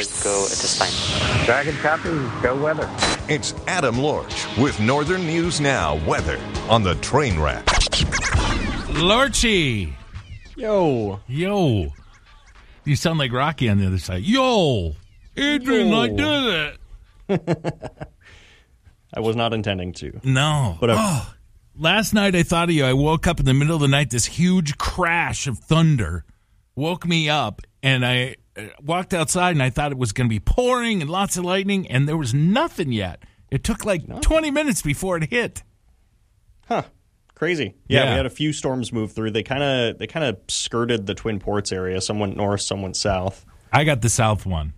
hours ago at this time. Dragon Copy, go weather. It's Adam Lorch with Northern News Now weather on the train wreck. Lorchy. Yo. You sound like Rocky on the other side. Yo. Adrian, I did it. I was not intending to. No. But last night I thought of you. I woke up in the middle of the night. This huge crash of thunder woke me up, and I walked outside, and I thought it was going to be pouring and lots of lightning, and there was nothing yet. It took like 20 minutes before it hit. Huh. Crazy. Yeah, we had a few storms move through. They kind of skirted the Twin Ports area. Some went north, some went south. I got the south one.